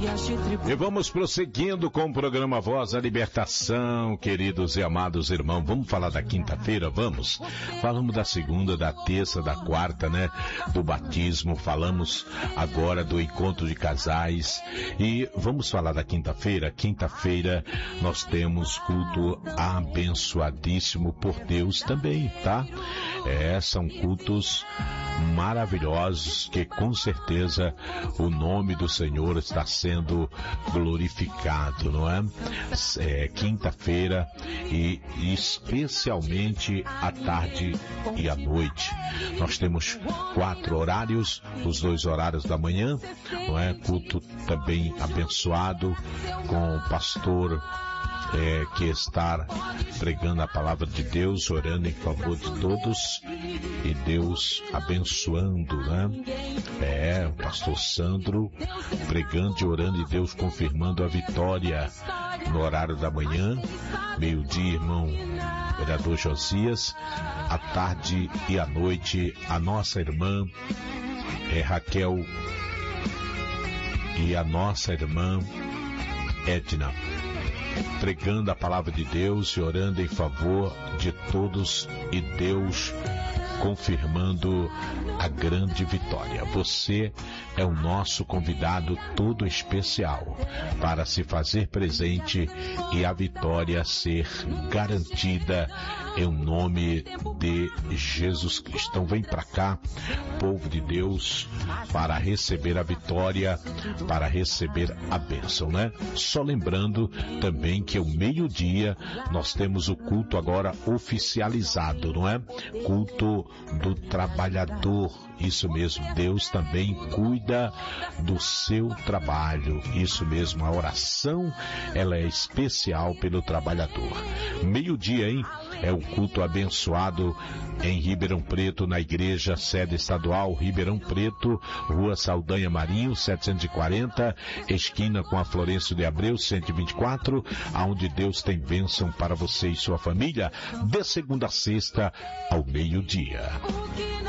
E vamos prosseguindo com o programa Voz da Libertação, queridos e amados irmãos. Vamos falar da quinta-feira? Vamos. Falamos da segunda, da terça, da quarta, né? Do batismo. Falamos agora do encontro de casais. E vamos falar da quinta-feira. Quinta-feira nós temos culto abençoadíssimo por Deus também, tá? São cultos maravilhosos que com certeza o nome do Senhor está sendo glorificado, não é? Quinta-feira e especialmente à tarde e à noite. Nós temos 4 horários, os 2 horários da manhã, não é? Culto também abençoado com o pastor que está pregando a palavra de Deus, orando em favor de todos e Deus abençoando, né? O pastor Sandro pregando e orando e Deus confirmando a vitória no horário da manhã, meio-dia, irmão vereador Josias, à tarde e à noite, a nossa irmã Raquel e a nossa irmã Edna, pregando a palavra de Deus e orando em favor de todos e Deus confirmando a grande vitória. Você é o nosso convidado todo especial para se fazer presente e a vitória ser garantida em nome de Jesus Cristo. Então vem para cá, povo de Deus, para receber a vitória, para receber a bênção, né? Só lembrando também que ao meio-dia nós temos o culto agora oficializado, não é? Culto do trabalhador. Isso mesmo, Deus também cuida do seu trabalho. Isso mesmo, a oração, ela é especial pelo trabalhador. Meio-dia, hein? É o culto abençoado em Ribeirão Preto, na igreja sede estadual Ribeirão Preto, Rua Saldanha Marinho, 740, esquina com a Florencio de Abreu, 124, aonde Deus tem bênção para você e sua família, de segunda a sexta, ao meio-dia.